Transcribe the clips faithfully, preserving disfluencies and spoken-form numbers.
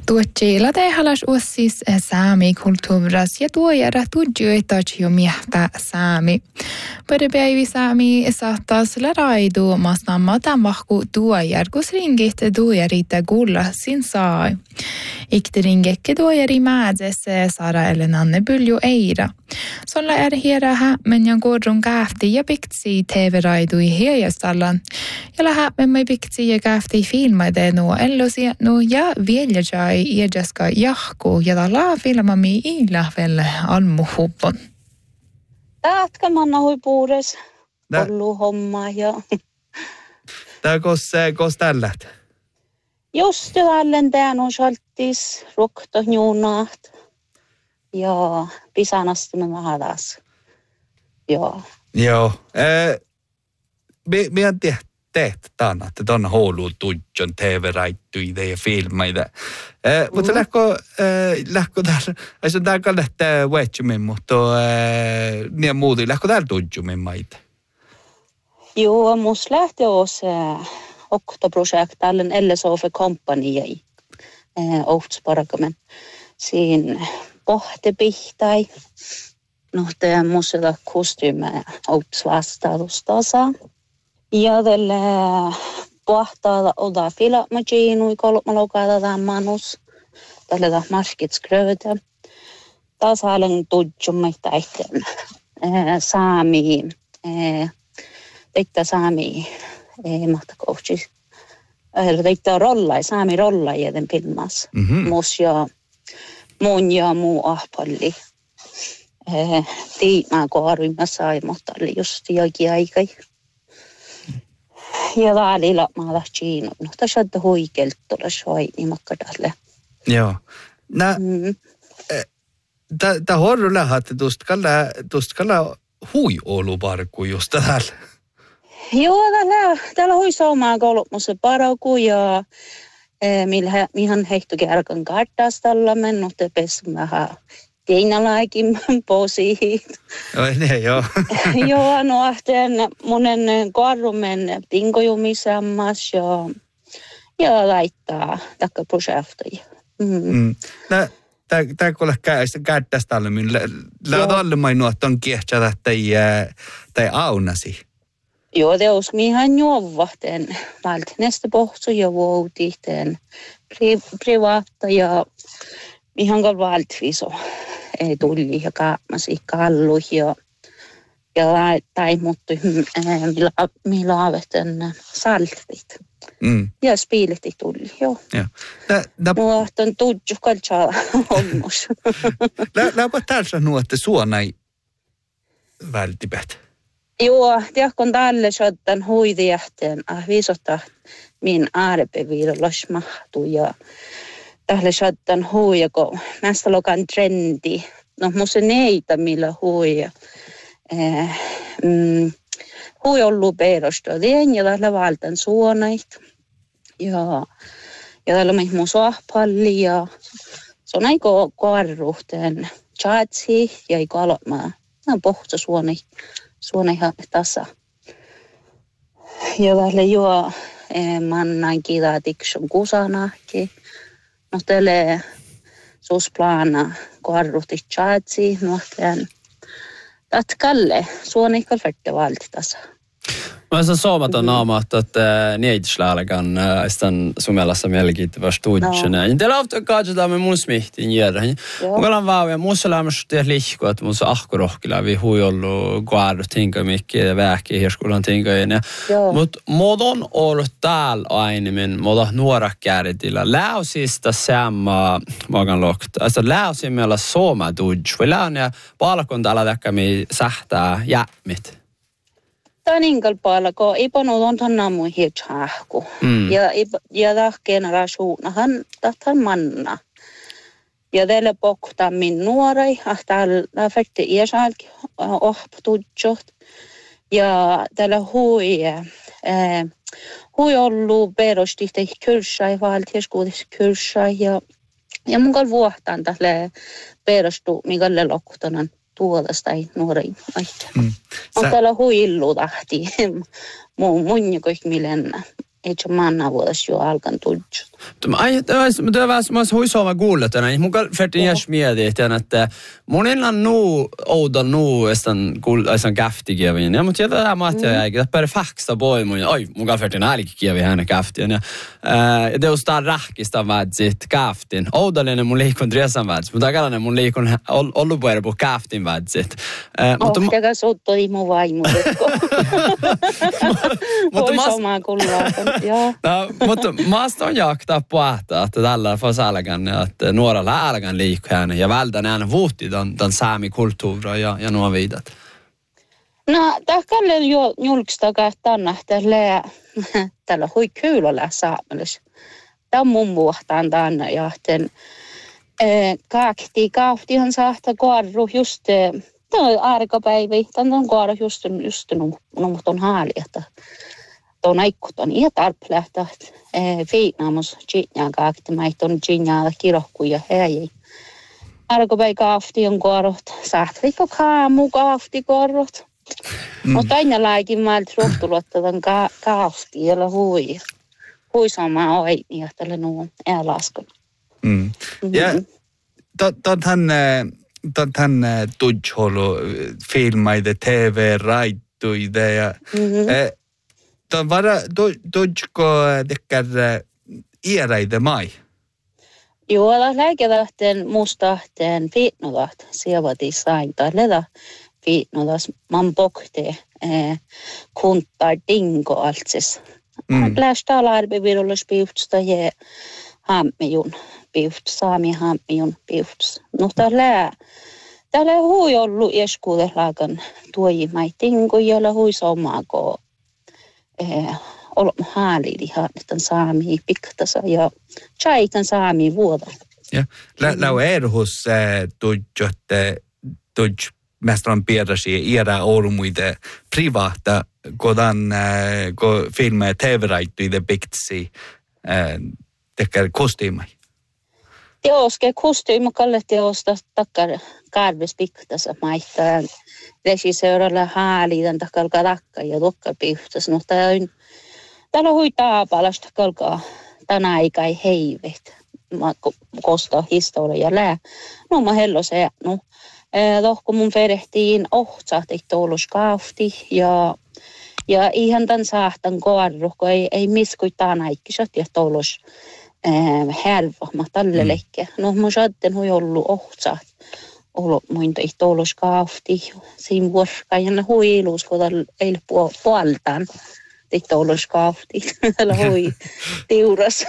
Tuotteilla tehalas ossis saami kulttuuras ja tuojara tudjuitat jo miehtä saami. Päivi saami saattas raidu masnamma tämahku tuojar, kus ringit tuojarita kulla sin sai. Ikte ringekke tuojari määdesse saada elenanne pylju eira. Solla är hieraha men jag går runt käfti ja piktsi T V-raidui hiejastallan. Ja lähä me me piktsi ja käfti filmaide nuo ellosia nuo ja viljajai iäjaska jahku ja tala filmami ilahvelle almuhuppon. Täältä manna hui puures. Ollu homma ja... Tää kos, kos tällät? Just tällen tän on saltis, rukta juunaat. Ja pisanasti me mahadas. Joo. Joo. Meidän teet tänne, että tuonne houluun tudjon T V-raittuide ja filmaide. Mutta lähkö, lähkö täällä, ei se on täällä lähtee väitsymin, mutta niin muuta, lähkö täällä tudjumin maita? Joo, mus lähtee osa oktoprojekt tällen L S O F Company jäi. Outsparakamen. Siinä pohtepihtai. No, tämä musella kostyymää outs vastaavustasaa. Ja tällä pohtaa oda filmagiinui kolmalokaata tämän manus. Tällä markitskröötä. Taas olen tudjummeita ehteen saami, teitä saami, mahtakoutsis. Teitä rollai, saami rollai jäden filmas. Mus ja mun ja muu ahpalli. Tiimää koharuimma sai, mutta oli just jokin aikai. Ja välillä mä lähtiin, no tässä on huikeelta tuolla shoi, niin makka tälle. Joo. Nä, mm. Tämä horro lähti tuosta kalla, tuosta kalla hui oluparku just täällä. Joo, täällä, täällä hui saumaa kolmossa parku ja millä mihan heittu kärkän kartas tällä mennut, pessin vähän teinalaikin posiit. Joo, ne joo. Joo, no ahteen monen karrumen pingojumisammas ja, ja laittaa takka projekteja. Mm. Mm. Nä, tää, tää kun käy kättäs tällä, millä lähdä alle mainua, että on kiehtsä tai, tai aunasi. Joo, teos mihan juovahteen valti näistä pohtu ja vuotihteen pri, privaatta ja mihan kal valtviso tulli ja kaamasi kallu ja ja tai mutta millä millä avetten saltit. Mm. Ja spiilehti tulli, joo. Joo. Nä nä muohton tudju kalcha hommus. Nä nä patalsa nuotte suonai vältipät. Joo, tiedätkö tälle shottan huidiahteen ah viisota min arpeviiro lasmahtu ja tälle shottan huijako näistä lokan trendi. No musta neitä millä huija. Eh, mm, hui ollut perosta den ja tällä valtan suonait. Ja ja tällä me mun sohpalli ja se on aika karruhteen chatsi ja ei kalma. No pohto suonai. Suona ihan tasa. Ja tälle juo mannain kiitätiksun kusanahki. No tälle susplana karruhti chatsi nuhteen. Tatkalle suona ikal fette valti tasa. Mä saan soomaton naamaat, että nieitisläälläkään istan sumelassa mielenkiintoista studiona. Ja teillä on katsotaan me mun smihtiin jäädä. Mulla on vaan, ja muussa lämmössä tehdä liikkua, että mun se ahkurohkilla vi hui ollut kuadut tinka mikki ja vähki hirskulan tinka. Mutta mod on ollut täällä aiemmin, mod on nuora kääritillä. Läusista samma magan lokta. Alltså läusimmella sooma tudj. Voi läun ja palkon täällä täkkämi sähtää jämmit. Täninkal palko iponut on tanna mun hietsahku. Mm. Ja ja tah generatioonahan tahtan manna. Ja tälle pokta min nuorai, ahtal fekte iäsalki ohptudjot. Ja tälle hui eh hui ollu perostihte kyrsai valtieskuudessa kyrsai ja ja mun kal vuohtaan tälle perostu mikälle lokutanan tuolasta ei nuori aita. Mm. On täällä huillu tahti. Mun munjikoik millenä. Ei se manna vuodessa jo alkan tudjut. Mutta det var som att huisoma kuullut tänään. Mun färtin jäs mietit, että monilla nuu oudan nuu estan kuulaisan käftikievin. Ja mutta jätä mahtia jäikin, että per faksta boi mun. Oi, mun färtin äälikin kievi hänen käftien. Ja det on staan rahkista vädsit käftin. Oudallinen mun liikun dresan vädsit, mutta aikalainen mun liikun ollut puhuja på käftin vädsit. Oh, tämä suuttui mun vaimutetko. Huisoma kuullaan, joo. Mutta maasta on jaktaa puhtaa, että tällä fasalgan, että nuoralla älgän liikkään ja vältän ään vuhti tämän, tämän saamikulttuuria ja, ja nuo viidat. No, tähkälle jo julkista kahtaan tällä, tällä hui kyylöllä saamellis. Tämä on mun vuohtaan tänne ja ten kaakti kaaftihan saahta koarru just, tämä on arkapäivi, tämä on koarru just, just nummuton haali, että tuon aikkuton ihan tarplähtä viinaamus ginjaa kaakti, maitton ginjaa kirohkuja hei. Arkapäi kaafti on koarrut, saahtrikko kaamu kaafti koarrut. Mutta aina laikin maalta ruhtuluotta tämän kaafti, jolla hui. Hui sama oini, ja tällä nuun äälaskon. Mm. Ja tuon tudjholu filmaide T V-raittuide ja tuon vara tudjko tekkär iäräide mai? Joo, läikelähteen mustahteen viitnodat sievati sain tällä viitnodas man bokte kuntar dingo altsis. Lästä alarbevirollus piuhtsta ja hammejun piuht, saami hammejun piuht. No tällä tällä hui ollut eskuudelaakan tuojimai dingo, jolla hui somako olo haalidihan, että saami piktasa ja chaikan saami vuoda. Ja lau erhus tudjotte tudj mestran piedasi iära ormuide privata kodan ko filme T V-raittuide piktsi tekkär kostyymai. Teoske kostyymai kalle teosta takkar karves piktasa maittaa regissööralla haalidan takkal kadakka ja tokkar pihtas. No täällä hui taapalasta kalkaa tänä aikai heivet. Mä kostaa historia lää. No mä hello se no. Tohko mun perehtiin ohtsahti tuolus kaafti ja ja ihan tämän saahtan koarru, kun ei, ei miskuitaan aikisat ja tuolus härva, mä tälle lekke. No mun saadten hui ollut ohtsaht, ollut muinta tuolus kaafti, siinä vuorka ja ne hui ilus, kun ei puoltaan. Tuolus kaafti, täällä hui tiuras.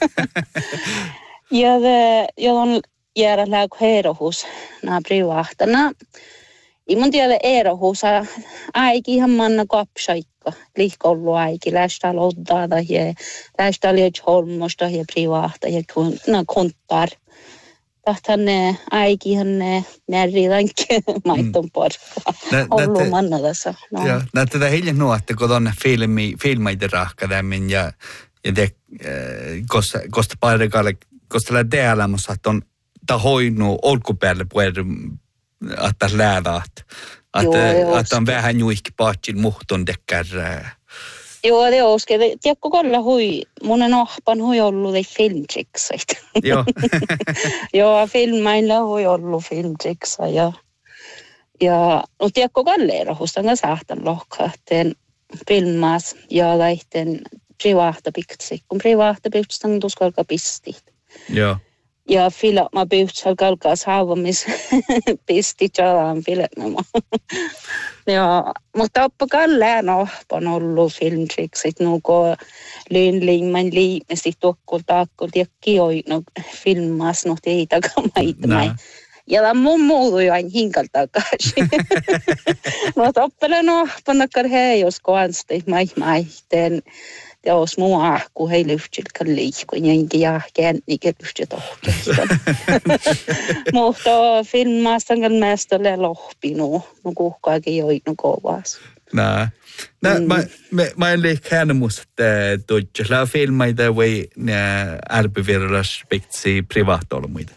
ja ja on jäädä läku herohus nää privahtana. I mun tiedä erohusa aiki ihan manna kapsaikka. Liikollu aiki lästä loddaa tai lästä liet holmosta ja privahta ja kun na kontar. Tahtan ne aiki ihan ne närridanke maitton porkka. Ollu manna tässä. Ja näitä hiljan nuotte kun tonne filmi filmaide rahka tämmin ja ja de kosta kosta paikalle kosta lä dealamus att on ta hoinu olkupäälle puhuta että läävät. Että että on vähän juikki paatsin muhton tekkär. Joo, det oske. Tiedätkö kolla hui, mun ohpan hui ollut ei filmtriksit. Joo. Joo, filmailla hui ollut filmtriksa ja ja no tiedätkö kalleera hustan saahtan lohkahteen filmas ja laihten privata piktsi. Kun privata piktstan tuskalka pistit. Joo. Ja filma piuhtsal kalkas haavamis pisti jalan filmama. ja mutta oppa kalleen ohpan ollut filmtriksit nuko lyynliimman liimesti tuokkul taakkul tiekki oi no filmas no teitä kamaitmai. Ja tämä mun muutu jo aina hinkalta takaisin. no toppelen ohpan nakkar hei jos koansti mai maihteen. Ja os muu ahku hei lyhtsillä kalliikun ja inki jahkeen niitä lyhtsillä tohkeista. Mutta filmaastan kan mäställe lohpi no. No kuhkaakin joi no kovas. Nää. Nää, mä, mä en liikaa hänemus, että tuossa filmaita voi ärpivirras piktsi privaatolmuita.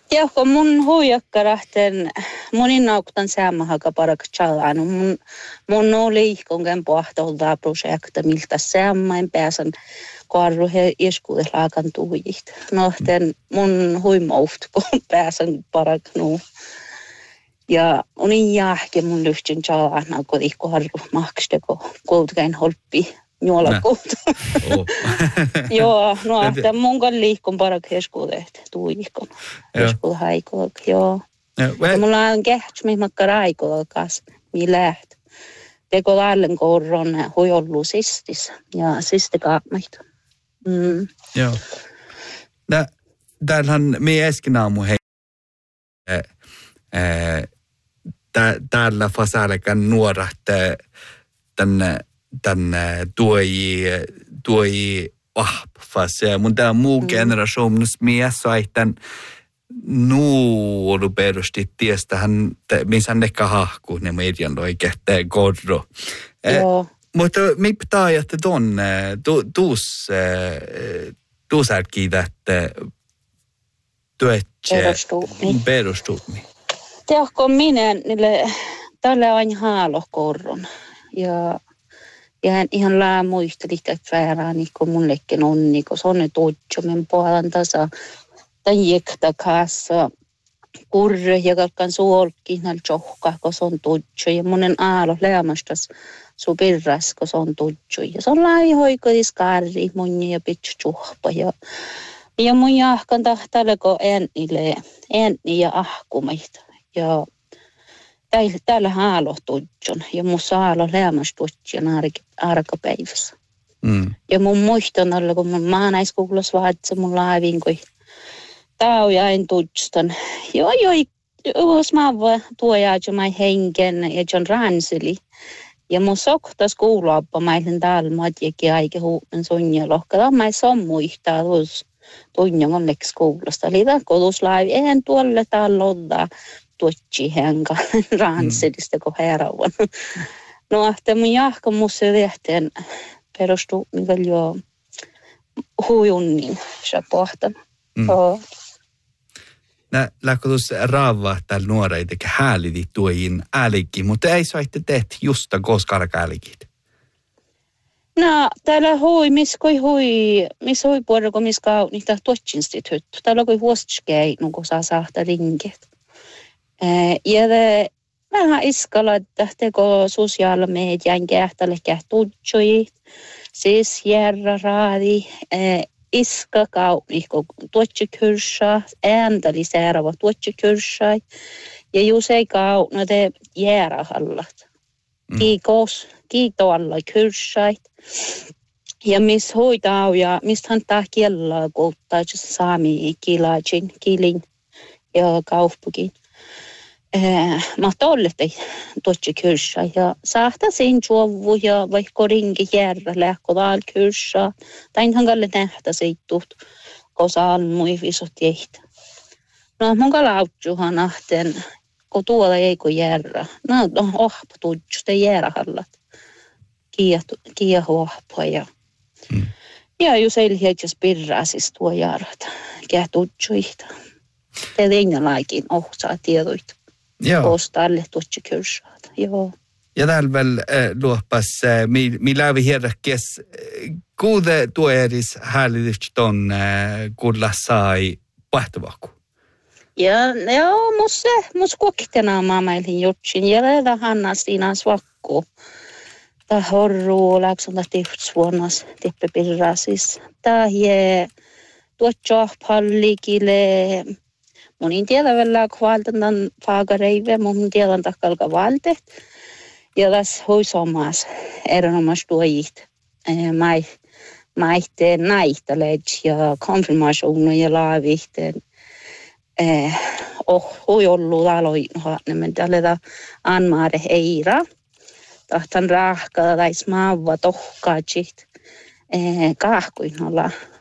Ja kun mun huijakkarahten, mun innauktan säämähaka parak challaan, mun, mun oli ihkonken pohtolta projekta, miltä säämäin pääsen karru he iskuudes laakan tuujit. No, ten mun huimouht, kun pääsen parak nuu. Ja unin jahke mun lyhtyn challaan, kun ihko harru mahkste, kun koutkain holppi. Juola kohta. Joo, no että mun kan liikkun parak heskuudet tuikon. Heskuud haikoak, joo. Ja mulla on kehtsä, mihin makka raikoakas, mi läht. Teko allen korron huijollu sistis ja siste kaapmaita. Mm. Joo. Täällähän me äsken aamu hei. Täällä fasalekan nuorat tänne tänne tuoi tuoi ahpas ja mun tää muu mm. generationus mies saihtan nuolu perusti tiestähän missä ne kahku ne median oikeette korro. Joo. Mutta mi pitää että ton tuus tuus ärkiitä tuetse perustumi. Tehko minä niille tälle aina haalo korron ja Ja ihan lää muisteli, että väärään, niin kuin mullekin on, niin kuin sonne tuotjomen puolen tasa. Tämän jekta kanssa kurre, ja kalkan suolki, näin tjohka, kun se on tuotjo. Ja monen aalo lämmästäs su pirras, kun se on tuotjo. Ja se on lai hoikotis karri, mun ja pitkä tjuhpa. Ja, ja mun jahkan tahtalle, kun ennille, enni ja ahkumeita. Ja täällä haalo tuotjon ja mun saalo lämmäs tuotjon arkapäivässä. Mm. Ja mun muistan olla, kun mun maanaiskuulos vaatsi mun laivin, kun tää on jäin tuotston. Joo, joo, jos mä vaan tuojaa, että mä henken ja John Ranseli. Ja mun soktas kuuloppa meilän täällä matjekin aika huumen sunja lohka. Mä ei saa muistaa tuossa tunnin onneksi kuulosta. Eli tämä kouluslaivi, eihän tuolle täällä olla tuotsi henka Ranselista, kun herravan. No, että mun jahka musta lehteen perustuu, mikä jo huijunnin se pohtan. Mm. Oh. Nä lähkotus raavaa täällä nuoreita, eikä hääliti tuojiin äälikin, mutta ei saitte teet justa koskaan äälikit. No, täällä hui, missä kui hui, missä hui puolella, missä kau, niitä tuotsinsit hyttu. Täällä kui huostkei, no kun saa saada rinket. Ja det vähän iskalla, että teko sosiaala median kähtälle kähtuutsui, siis järra raadi, iska kaunihko tuotsikyrsa, ääntali säärävä tuotsikyrsa, ja jos ei kauna te jäärähallat. Kiikos, kiitoalla kyrsait, ja missä hoitaa ja mistä hän tää kielää kouttaa, saami kilaajin, kilin ja kauppukin. Mä tollette tuotsi kyrsä ja saahta siinä juovu ja vaikka rinki järä lähkö täällä kyrsä. Tainhan kalle nähtä seittuut, kun saan mui visot jeitä. No mun kalautjuhan ahten, kun tuolla ei kun järä. No on ohpa tuotsi, te järähallat. Kiia ohpa ja. Hmm. Ja jos ei lihetsäs pirraa siis tuo järät. Kää tuotsuita. Te leinalaikin ohsaa tiedoita. Ostalle tuotsi kyrsaat, joo. Ja täällä vielä äh, luopas, äh, mi lävi hierräkkies, äh, kuude tuoeris häälitys ton äh, kuulla sai pahtavaku? Ja joo, musta, musta kuokkitena maamailin jutsin, ja lähdä Hanna siinä svakku. Tää horruu, läksonta tihtsvuonnas, tippepirrasis. Tää hie tuotsi pallikille. Mun en tiedä vielä kvaltan faagareive, mun tiedän takkalka valtet. Ja tässä hoisomaas erinomaisesti tuojit. Maihteen näihtäleit ja konfirmationen ja laavihteen. Oh, hui ollut laloin, men tällä anmaare eira. Tahtan rahkaa tai smaava tohkaatsit. Kahkuin olla